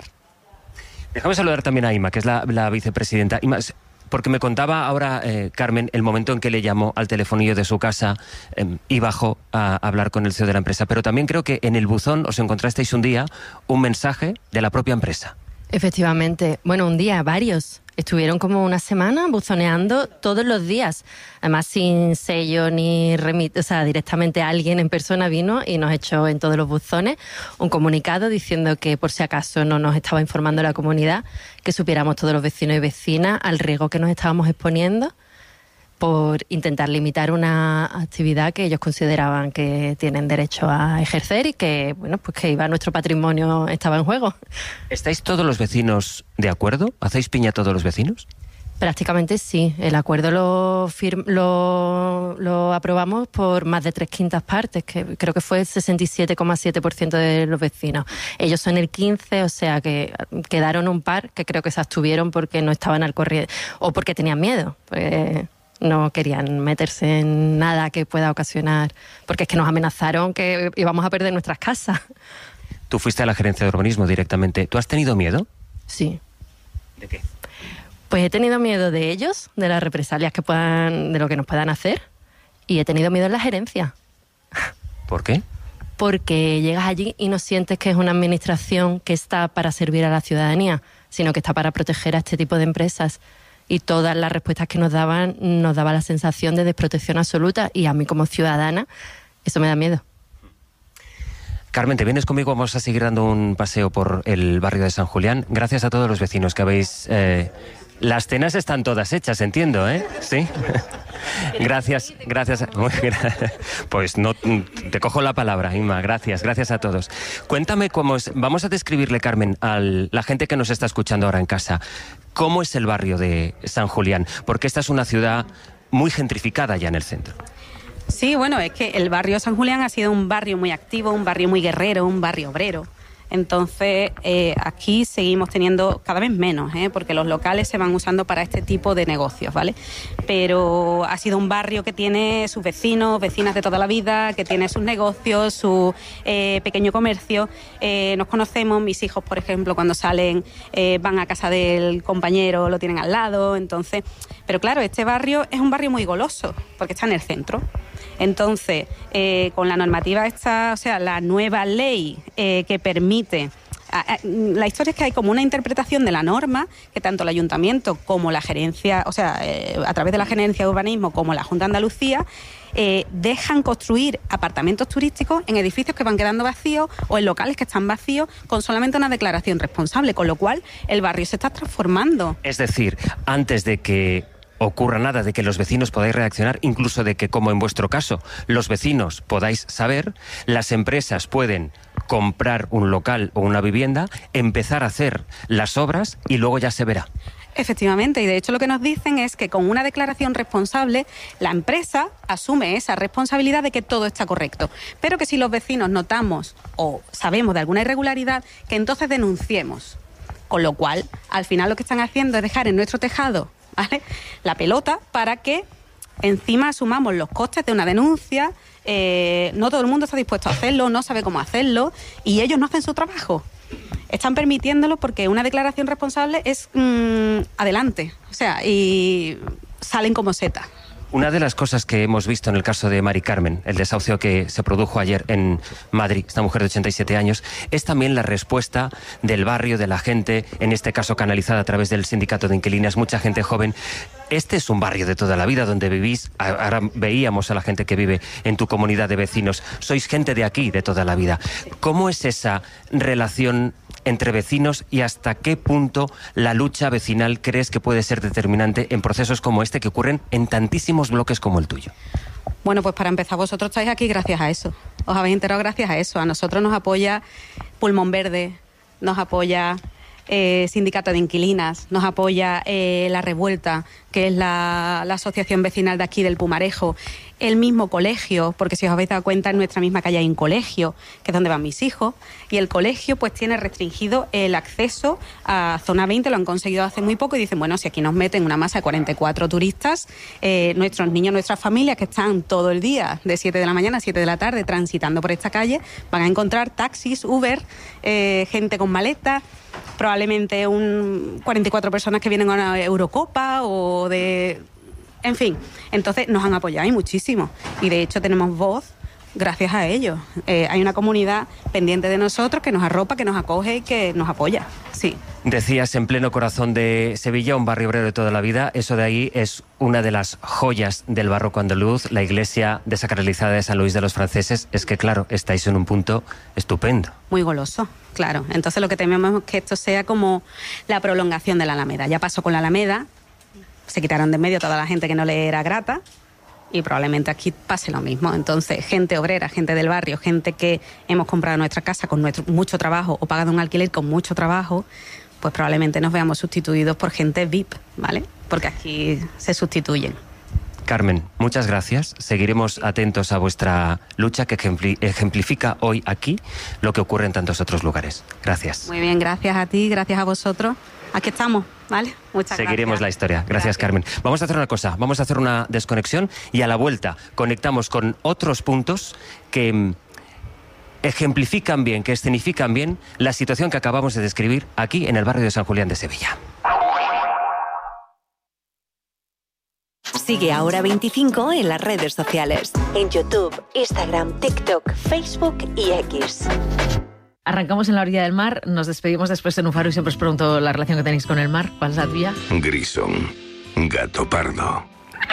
Déjame saludar también a Ima, que es la vicepresidenta. Ima, porque me contaba ahora, Carmen, el momento en que le llamó al telefonillo de su casa y bajó a hablar con el CEO de la empresa. Pero también creo que en el buzón os encontrasteis un día un mensaje de la propia empresa. Efectivamente. Bueno, un día, varios. Estuvieron como una semana buzoneando todos los días. Además, sin sello ni directamente alguien en persona vino y nos echó en todos los buzones un comunicado diciendo que por si acaso no nos estaba informando la comunidad, que supiéramos todos los vecinos y vecinas al riesgo que nos estábamos exponiendo por intentar limitar una actividad que ellos consideraban que tienen derecho a ejercer y que, bueno, pues que iba nuestro patrimonio, estaba en juego. ¿Estáis todos los vecinos de acuerdo? ¿Hacéis piña todos los vecinos? Prácticamente sí. El acuerdo lo aprobamos por más de 3/5 partes, que creo que fue el 67,7% de los vecinos. Ellos son el 15%, o sea que quedaron un par que creo que se abstuvieron porque no estaban al corriente o porque tenían miedo. Porque no querían meterse en nada que pueda ocasionar, porque es que nos amenazaron que íbamos a perder nuestras casas. Tú fuiste a la gerencia de urbanismo directamente. ¿Tú has tenido miedo? Sí. ¿De qué? Pues he tenido miedo de ellos, de las represalias de lo que nos puedan hacer, y he tenido miedo en la gerencia. ¿Por qué? Porque llegas allí y no sientes que es una administración que está para servir a la ciudadanía, sino que está para proteger a este tipo de empresas. Y todas las respuestas que nos daban nos daba la sensación de desprotección absoluta, y a mí como ciudadana eso me da miedo. Carmen, ¿te vienes conmigo? Vamos a seguir dando un paseo por el barrio de San Julián. Gracias a todos los vecinos que habéis... Las cenas están todas hechas, entiendo, ¿eh? Sí. Gracias. Pues no, te cojo la palabra, Inma. Gracias a todos. Cuéntame cómo es... Vamos a describirle, Carmen, a la gente que nos está escuchando ahora en casa, cómo es el barrio de San Julián, porque esta es una ciudad muy gentrificada ya en el centro. Sí, bueno, es que el barrio San Julián ha sido un barrio muy activo, un barrio muy guerrero, un barrio obrero. Entonces, aquí seguimos teniendo cada vez menos, porque los locales se van usando para este tipo de negocios, ¿vale? Pero ha sido un barrio que tiene sus vecinos, vecinas de toda la vida, que tiene sus negocios, su pequeño comercio. Nos conocemos, mis hijos, por ejemplo, cuando salen van a casa del compañero, lo tienen al lado, entonces... Pero claro, este barrio es un barrio muy goloso, porque está en el centro. Entonces, con la normativa esta, o sea, la nueva ley que permite... La historia es que hay como una interpretación de la norma que tanto el ayuntamiento como la gerencia, o sea, a través de la gerencia de urbanismo como la Junta de Andalucía, dejan construir apartamentos turísticos en edificios que van quedando vacíos o en locales que están vacíos con solamente una declaración responsable, con lo cual el barrio se está transformando. Es decir, antes de que ocurra nada, de que los vecinos podáis reaccionar, incluso de que, como en vuestro caso, los vecinos podáis saber, las empresas pueden comprar un local o una vivienda, empezar a hacer las obras y luego ya se verá. Efectivamente, y de hecho lo que nos dicen es que con una declaración responsable la empresa asume esa responsabilidad de que todo está correcto, pero que si los vecinos notamos o sabemos de alguna irregularidad, que entonces denunciemos. Con lo cual, al final lo que están haciendo es dejar en nuestro tejado, ¿vale?, la pelota para que encima asumamos los costes de una denuncia. No todo el mundo está dispuesto a hacerlo, no sabe cómo hacerlo y ellos no hacen su trabajo. Están permitiéndolo porque una declaración responsable es adelante, o sea, y salen como setas. Una de las cosas que hemos visto en el caso de Mari Carmen, el desahucio que se produjo ayer en Madrid, esta mujer de 87 años, es también la respuesta del barrio, de la gente, en este caso canalizada a través del sindicato de inquilinas, mucha gente joven. Este es un barrio de toda la vida donde vivís. Ahora veíamos a la gente que vive en tu comunidad de vecinos. Sois gente de aquí, de toda la vida. ¿Cómo es esa relación entre vecinos y hasta qué punto la lucha vecinal crees que puede ser determinante en procesos como este que ocurren en tantísimos bloques como el tuyo? Bueno, pues para empezar, vosotros estáis aquí gracias a eso. Os habéis enterado gracias a eso. A nosotros nos apoya Pulmón Verde, nos apoya Sindicato de Inquilinas, nos apoya La Revuelta, que es la asociación vecinal de aquí del Pumarejo, el mismo colegio, porque si os habéis dado cuenta en nuestra misma calle hay un colegio, que es donde van mis hijos, y el colegio pues tiene restringido el acceso a Zona 20, lo han conseguido hace muy poco y dicen, bueno, si aquí nos meten una masa de 44 turistas, nuestros niños, nuestras familias que están todo el día de 7 de la mañana a 7 de la tarde transitando por esta calle, van a encontrar taxis, Uber, gente con maletas, probablemente 44 personas que vienen a una Eurocopa o de... En fin, entonces nos han apoyado y muchísimo. Y de hecho tenemos voz gracias a ellos. Hay una comunidad pendiente de nosotros que nos arropa, que nos acoge y que nos apoya, sí. Decías, en pleno corazón de Sevilla, un barrio obrero de toda la vida. Eso de ahí es una de las joyas del barroco andaluz, la iglesia desacralizada de San Luis de los Franceses. Es que, claro, estáis en un punto estupendo. Muy goloso, claro. Entonces lo que tememos es que esto sea como la prolongación de la Alameda. Ya pasó con la Alameda, se quitaron de en medio toda la gente que no le era grata y probablemente aquí pase lo mismo. Entonces, gente obrera, gente del barrio, gente que hemos comprado nuestra casa con mucho trabajo o pagado un alquiler con mucho trabajo, pues probablemente nos veamos sustituidos por gente VIP, ¿vale? Porque aquí se sustituyen. Carmen, muchas gracias. Seguiremos atentos a vuestra lucha que ejemplifica hoy aquí lo que ocurre en tantos otros lugares. Gracias. Muy bien, gracias a ti, gracias a vosotros. Aquí estamos, ¿vale? Muchas Seguiremos gracias. la historia. Gracias, Carmen. Vamos a hacer una cosa, vamos a hacer una desconexión y a la vuelta conectamos con otros puntos que ejemplifican bien, que escenifican bien la situación que acabamos de describir aquí en el barrio de San Julián de Sevilla. Sigue a Hora 25 en las redes sociales. En YouTube, Instagram, TikTok, Facebook y X. Arrancamos en la orilla del mar, nos despedimos después en un faro y siempre os pregunto la relación que tenéis con el mar. ¿Cuál es la tuya? Grisón, gato pardo.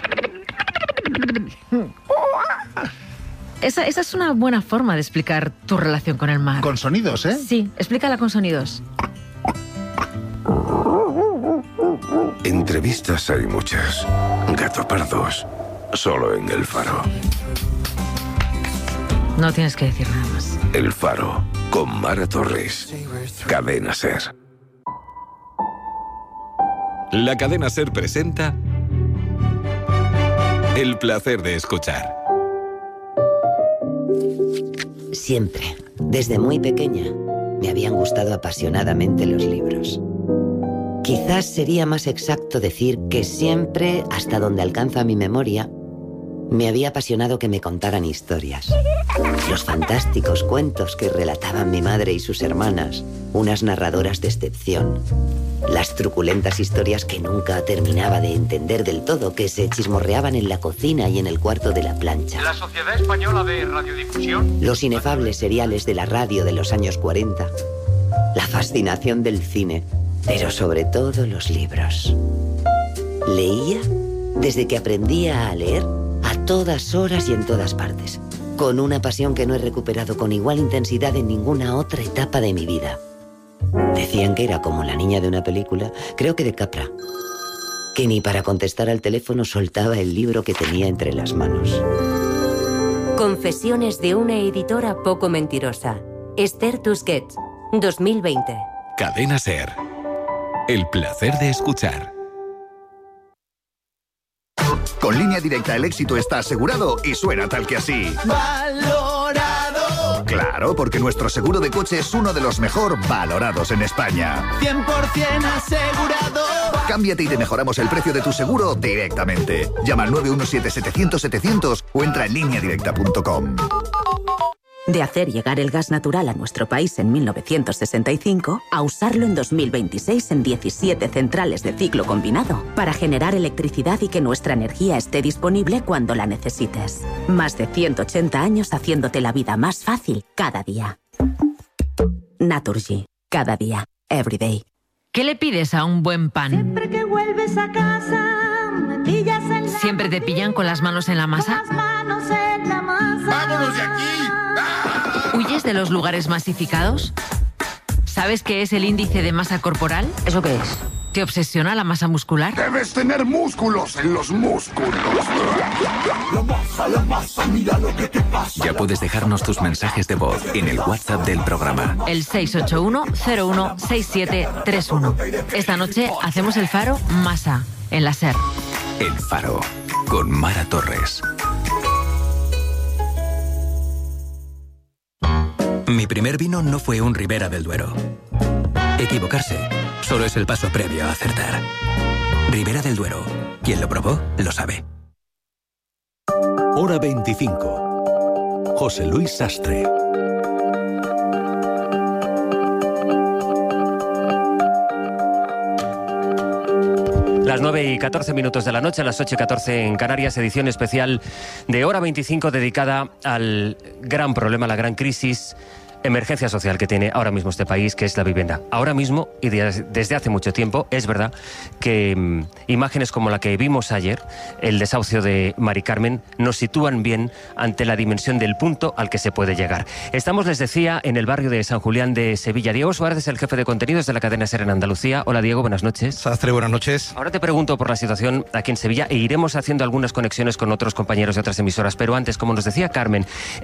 Esa es una buena forma de explicar tu relación con el mar. Con sonidos, ¿eh? Sí, explícala con sonidos. Entrevistas hay muchas. Gato pardos, solo en El Faro. No tienes que decir nada más. El Faro, con Mara Torres. Cadena SER. La Cadena SER presenta El placer de escuchar. Siempre, desde muy pequeña, me habían gustado apasionadamente los libros. Quizás sería más exacto decir que siempre, hasta donde alcanza mi memoria, me había apasionado que me contaran historias. Los fantásticos cuentos que relataban mi madre y sus hermanas, unas narradoras de excepción. Las truculentas historias que nunca terminaba de entender del todo, que se chismorreaban en la cocina y en el cuarto de la plancha. La Sociedad Española de Radiodifusión. Los inefables seriales de la radio de los años 40. La fascinación del cine, pero sobre todo los libros. Leía desde que aprendía a leer, a todas horas y en todas partes, con una pasión que no he recuperado con igual intensidad en ninguna otra etapa de mi vida. Decían que era como la niña de una película, creo que de Capra, que ni para contestar al teléfono soltaba el libro que tenía entre las manos. Confesiones de una editora poco mentirosa. Esther Tusquets, 2020. Cadena SER. El placer de escuchar. Con Línea Directa el éxito está asegurado y suena tal que así. ¡Valorado! Claro, porque nuestro seguro de coche es uno de los mejor valorados en España. 100% asegurado. Cámbiate y te mejoramos el precio de tu seguro directamente. Llama al 917-700-700 o entra en lineadirecta.com. De hacer llegar el gas natural a nuestro país en 1965 a usarlo en 2026 en 17 centrales de ciclo combinado para generar electricidad y que nuestra energía esté disponible cuando la necesites. Más de 180 años haciéndote la vida más fácil cada día. Naturgy. Cada día. Every day. ¿Qué le pides a un buen pan? Siempre que vuelves a casa, me pillas en la... ¿Siempre te pillan con las manos en la masa? Con las manos en la masa. ¡Vámonos de aquí! ¿Huyes de los lugares masificados? ¿Sabes qué es el índice de masa corporal? ¿Eso qué es? ¿Te obsesiona la masa muscular? Debes tener músculos en los músculos. La masa, mira lo que te pasa. Ya puedes dejarnos tus mensajes de voz en el WhatsApp del programa. El 681-016731. Esta noche hacemos el Faro Masa, en la SER. El Faro, con Mara Torres. Mi primer vino no fue un Ribera del Duero. Equivocarse solo es el paso previo a acertar. Ribera del Duero. Quien lo probó, lo sabe. Hora 25. José Luis Sastre. Las 9:14 de la noche, a las 8:14 en Canarias, edición especial de Hora 25 dedicada al gran problema, la gran crisis emergencia social que tiene ahora mismo este país, que es la vivienda. Ahora mismo, y desde hace mucho tiempo, es verdad que imágenes como la que vimos ayer, el desahucio de Mari Carmen, nos sitúan bien ante la dimensión del punto al que se puede llegar. Estamos, les decía, en el barrio de San Julián de Sevilla. Diego Suárez es el jefe de contenidos de la cadena SER en Andalucía. Hola, Diego, buenas noches. Sastre, buenas noches. Ahora te pregunto por la situación aquí en Sevilla e iremos haciendo algunas conexiones con otros compañeros de otras emisoras. Pero antes, como nos decía Carmen,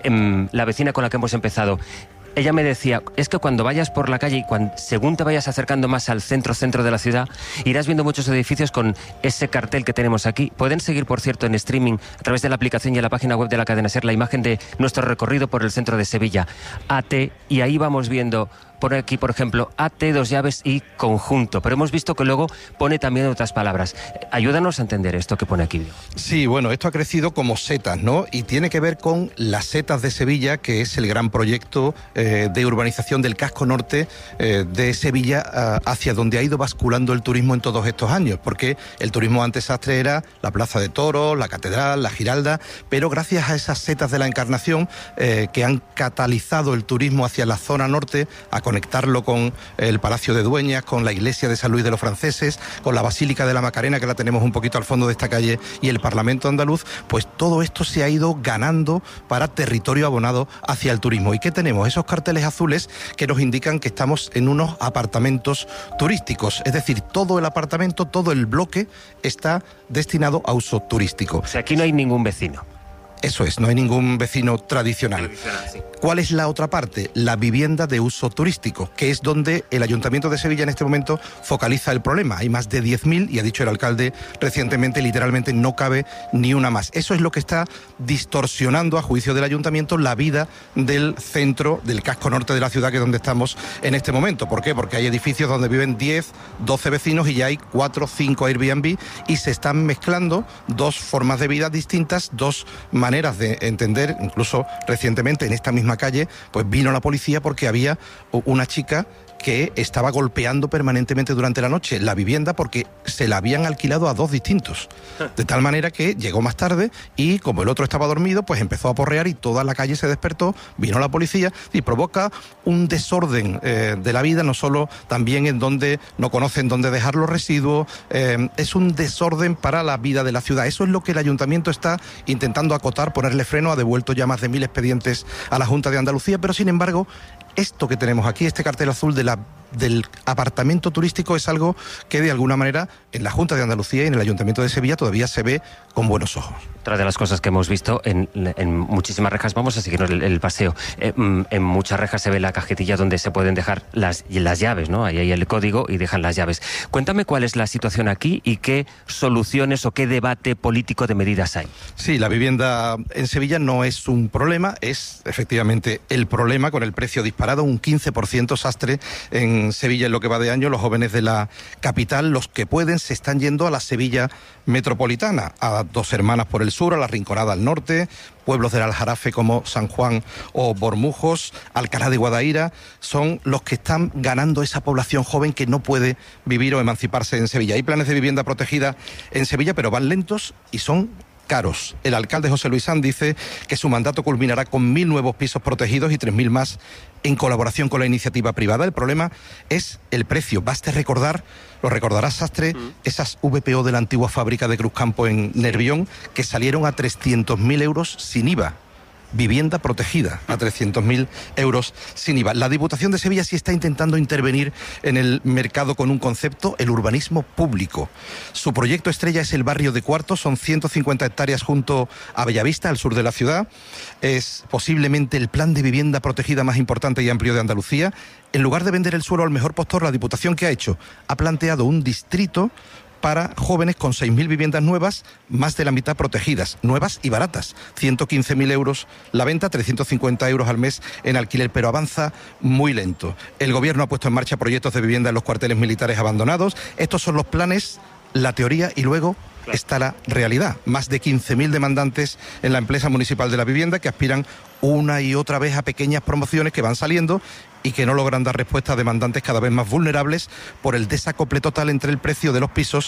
la vecina con la que hemos empezado, ella me decía, es que cuando vayas por la calle y según te vayas acercando más al centro de la ciudad, irás viendo muchos edificios con ese cartel que tenemos aquí. Pueden seguir, por cierto, en streaming a través de la aplicación y en la página web de la cadena SER la imagen de nuestro recorrido por el centro de Sevilla, AT, y ahí vamos viendo, pone aquí, por ejemplo, AT, 2 llaves y conjunto, pero hemos visto que luego pone también otras palabras. Ayúdanos a entender esto que pone aquí. Sí, bueno, esto ha crecido como setas, ¿no? Y tiene que ver con las setas de Sevilla, que es el gran proyecto de urbanización del casco norte de Sevilla, hacia donde ha ido basculando el turismo en todos estos años, porque el turismo antes, Sastre, era la Plaza de Toros, la Catedral, la Giralda, pero gracias a esas setas de la Encarnación que han catalizado el turismo hacia la zona norte, a conectarlo con el Palacio de Dueñas, con la iglesia de San Luis de los Franceses, con la Basílica de la Macarena, que la tenemos un poquito al fondo de esta calle, y el Parlamento andaluz, pues todo esto se ha ido ganando para territorio abonado hacia el turismo. ¿Y qué tenemos? Esos carteles azules que nos indican que estamos en unos apartamentos turísticos, es decir, todo el apartamento, todo el bloque está destinado a uso turístico. O sea, aquí no hay ningún vecino. Eso es, no hay ningún vecino tradicional. Sí. ¿Cuál es la otra parte? La vivienda de uso turístico, que es donde el Ayuntamiento de Sevilla en este momento focaliza el problema. Hay más de 10.000 y ha dicho el alcalde recientemente, literalmente no cabe ni una más. Eso es lo que está distorsionando, a juicio del Ayuntamiento, la vida del centro, del casco norte de la ciudad, que es donde estamos en este momento. ¿Por qué? Porque hay edificios donde viven 10, 12 vecinos y ya hay 4, 5 Airbnb, y se están mezclando dos formas de vida distintas, dos maneras de entender. Incluso recientemente en esta misma calle pues vino la policía porque había una chica que estaba golpeando permanentemente durante la noche la vivienda porque se la habían alquilado a dos distintos. De tal manera que llegó más tarde y como el otro estaba dormido, pues empezó a porrear y toda la calle se despertó, vino la policía y provoca un desorden de la vida, no solo también en donde no conocen dónde dejar los residuos, es un desorden para la vida de la ciudad. Eso es lo que el Ayuntamiento está intentando acotar, ponerle freno. Ha devuelto ya más de 1.000 expedientes a la Junta de Andalucía, pero sin embargo, esto que tenemos aquí, este cartel azul del apartamento turístico, es algo que de alguna manera en la Junta de Andalucía y en el Ayuntamiento de Sevilla todavía se ve con buenos ojos. Otra de las cosas que hemos visto en muchísimas rejas, vamos a seguir el paseo, en muchas rejas se ve la cajetilla donde se pueden dejar las llaves, ¿no? Ahí hay el código y dejan las llaves. Cuéntame cuál es la situación aquí y qué soluciones o qué debate político de medidas hay. Sí, la vivienda en Sevilla no es un problema, es efectivamente el problema con el precio disparado, un 15%, Sastre, en Sevilla en lo que va de año. Los jóvenes de la capital, los que pueden, se están yendo a la Sevilla metropolitana, a Dos Hermanas por el sur, a la Rinconada al norte, pueblos del Aljarafe como San Juan o Bormujos, Alcalá de Guadaira, son los que están ganando esa población joven que no puede vivir o emanciparse en Sevilla. Hay planes de vivienda protegida en Sevilla, pero van lentos y son caros. El alcalde José Luis Sanz dice que su mandato culminará con 1.000 nuevos pisos protegidos y 3.000 más en colaboración con la iniciativa privada. El problema es el precio. Baste recordar, lo recordarás, Sastre, esas VPO de la antigua fábrica de Cruzcampo en Nervión, que salieron a 300.000 euros sin IVA. Vivienda protegida a 300.000 euros sin IVA. La Diputación de Sevilla sí está intentando intervenir en el mercado con un concepto, el urbanismo público. Su proyecto estrella es el barrio de Cuarto, son 150 hectáreas junto a Bellavista, al sur de la ciudad. Es posiblemente el plan de vivienda protegida más importante y amplio de Andalucía. En lugar de vender el suelo al mejor postor, la Diputación, ¿qué ha hecho? Ha planteado un distrito para jóvenes con 6.000 viviendas nuevas, más de la mitad protegidas, nuevas y baratas. 115.000 euros la venta, 350 euros al mes en alquiler, pero avanza muy lento. El gobierno ha puesto en marcha proyectos de vivienda en los cuarteles militares abandonados. Estos son los planes, la teoría, y luego está la realidad. Más de 15.000 demandantes en la empresa municipal de la vivienda que aspiran una y otra vez a pequeñas promociones que van saliendo y que no logran dar respuesta a demandantes cada vez más vulnerables por el desacople total entre el precio de los pisos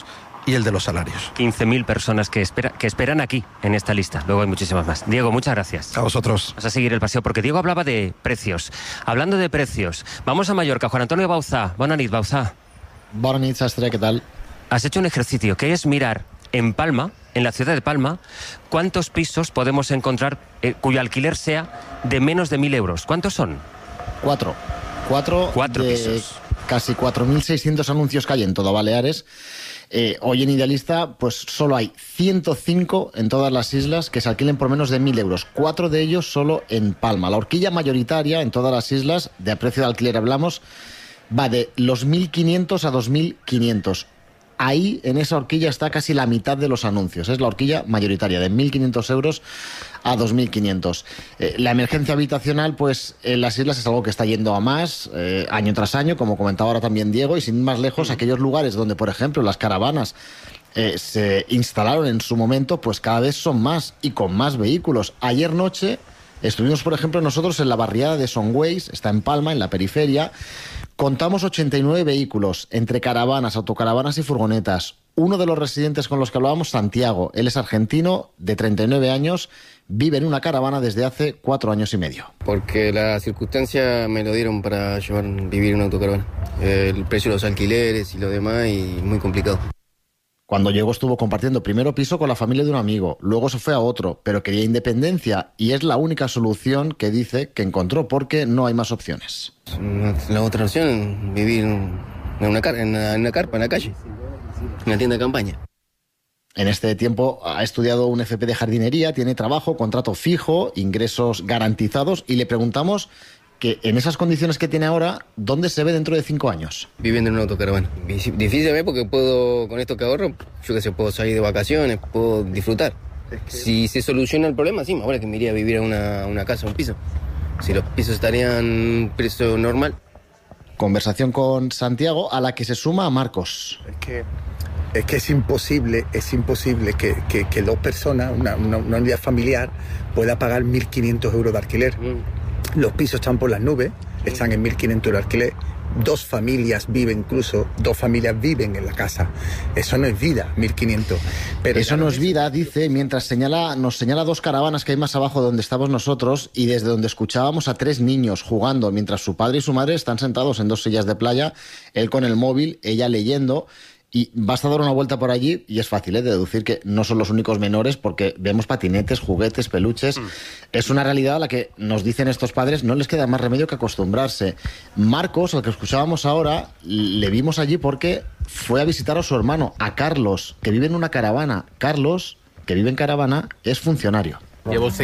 y el de los salarios. 15.000 personas que esperan aquí, en esta lista. Luego hay muchísimas más. Diego, muchas gracias. A vosotros. Vamos a seguir el paseo, porque Diego hablaba de precios. Hablando de precios, vamos a Mallorca. Juan Antonio Bauzá. Bona nit, Bauzá. Bona nit, sastre, ¿qué tal? Has hecho un ejercicio que es mirar en Palma, en la ciudad de Palma, cuántos pisos podemos encontrar cuyo alquiler sea de menos de 1.000 euros. ¿Cuántos son? Cuatro de pisos. Casi 4.600 anuncios que hay en todo Baleares. Hoy en Idealista, pues solo hay 105 en todas las islas que se alquilen por menos de 1.000 euros. 4 de ellos solo en Palma. La horquilla mayoritaria en todas las islas, de precio de alquiler hablamos, va de los 1.500 a 2.500. Ahí, en esa horquilla, está casi la mitad de los anuncios. Es la horquilla mayoritaria, de 1.500 euros a 2.500. La emergencia habitacional, pues, en las islas es algo que está yendo a más, año tras año, como comentaba ahora también Diego, y sin ir más lejos, aquellos lugares donde, por ejemplo, las caravanas se instalaron en su momento, pues cada vez son más y con más vehículos. Ayer noche estuvimos, por ejemplo, nosotros en la barriada de Son Ways, está en Palma, en la periferia. Contamos 89 vehículos, entre caravanas, autocaravanas y furgonetas. Uno de los residentes con los que hablábamos, Santiago, él es argentino, de 39 años, vive en una caravana desde hace 4 años y medio. Porque las circunstancias me lo dieron para vivir en una autocaravana. El precio de los alquileres y lo demás, y muy complicado. Cuando llegó estuvo compartiendo primero piso con la familia de un amigo, luego se fue a otro, pero quería independencia y es la única solución que dice que encontró porque no hay más opciones. La otra opción, vivir en una carpa, en la calle, en una tienda de campaña. En este tiempo ha estudiado un FP de jardinería, tiene trabajo, contrato fijo, ingresos garantizados y le preguntamos que en esas condiciones que tiene ahora, ¿dónde se ve dentro de 5 años? Viviendo en una autocaravana. Difícil porque puedo, con esto que ahorro, yo que sé, puedo salir de vacaciones, puedo disfrutar. Si se soluciona el problema, sí, ahora que me iría a vivir a una casa, a un piso. Si los pisos estarían en precio normal. Conversación con Santiago, a la que se suma a Marcos. Es que es imposible que 2 personas, una unidad familiar, pueda pagar 1.500 euros de alquiler. Los pisos están por las nubes, están en 1.500 euros de alquiler. 2 familias viven en la casa. Eso no es vida, 1.500. Pero eso no es vida, dice, mientras nos señala 2 caravanas que hay más abajo de donde estamos nosotros y desde donde escuchábamos a 3 niños jugando, mientras su padre y su madre están sentados en 2 sillas de playa, él con el móvil, ella leyendo. Y basta dar una vuelta por allí y es fácil de deducir que no son los únicos menores porque vemos patinetes, juguetes, peluches. Es una realidad a la que nos dicen estos padres no les queda más remedio que acostumbrarse. Marcos, al que escuchábamos ahora, le vimos allí porque fue a visitar a su hermano, a Carlos, que vive en una caravana. Carlos, que vive en caravana, es funcionario. Llevo